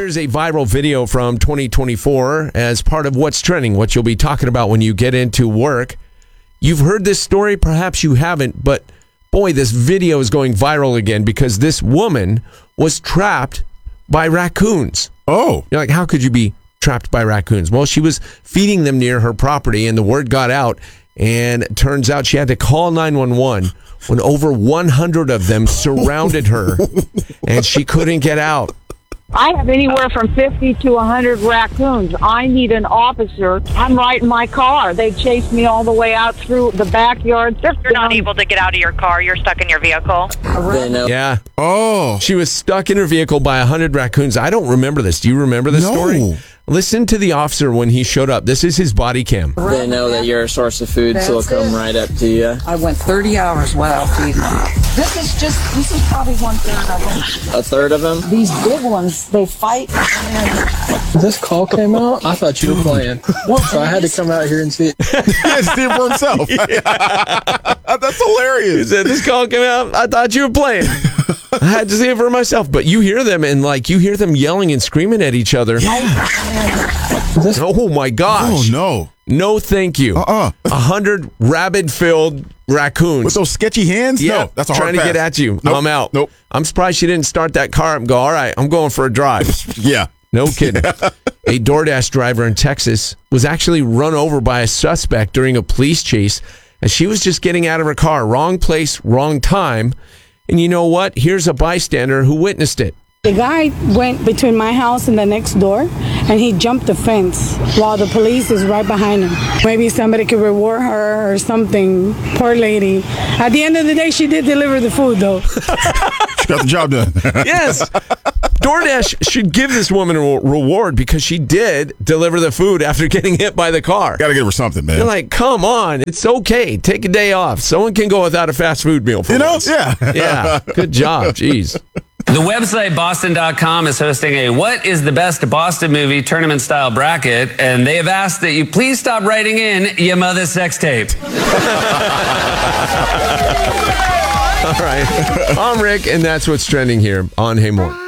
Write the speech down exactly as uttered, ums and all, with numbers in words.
here's a viral video from twenty twenty-four as part of what's trending, what you'll be talking about when you get into work. You've heard this story, perhaps you haven't, but boy, this video is going viral again because this woman was trapped by raccoons. Oh. You're like, how could you be trapped by raccoons? Well, she was feeding them near her property, and the word got out, and it turns out she had to call nine one one when over one hundred of them surrounded her, and she couldn't get out. I have anywhere from fifty to one hundred raccoons. I need an officer. I'm right in my car. They chased me all the way out through the backyard. You're not able to get out of your car. You're stuck in your vehicle. Yeah. Oh. She was stuck in her vehicle by one hundred raccoons. I don't remember this. Do you remember this No. story? Listen to the officer when he showed up. This is his body cam. They know that you're a source of food, so they'll come right up to you. I went thirty hours without feeding them. This is just, this is probably one third of them. A third of them? These big ones, they fight. And This call came out. I thought you were playing, so I had to come out here and see it. Yeah, see it for himself. That's He hilarious. said, this call came out. I thought you were playing. I had to see it for myself. But you hear them, and like you hear them yelling and screaming at each other. Oh my Oh, gosh. no. No, thank you. Uh-uh. A hundred rabid-filled raccoons. With those sketchy hands? Yeah, No, that's a hard trying to pass. get at you. Nope. I'm out. Nope. I'm surprised she didn't start that car up and go, all right, I'm going for a drive. Yeah. No kidding. A DoorDash driver in Texas was actually run over by a suspect during a police chase as she was just getting out of her car. Wrong place, wrong time. And you know what? Here's a bystander who witnessed it. The guy went between my house and the next door, and he jumped the fence while the police is right behind him. Maybe somebody could reward her or something. Poor lady. At the end of the day, she did deliver the food, though. She got the job done. Yes. DoorDash should give this woman a re- reward because she did deliver the food after getting hit by the car. Got to give her something, man. You're like, come on. It's okay. Take a day off. Someone can go without a fast food meal for you know? once. Yeah. Yeah. Good job. Jeez. The website Boston dot com is hosting a What is the Best Boston Movie tournament style bracket, and they have asked that you please stop writing in your mother's sex tape. All right. I'm Rick, and that's what's trending here on Hey More.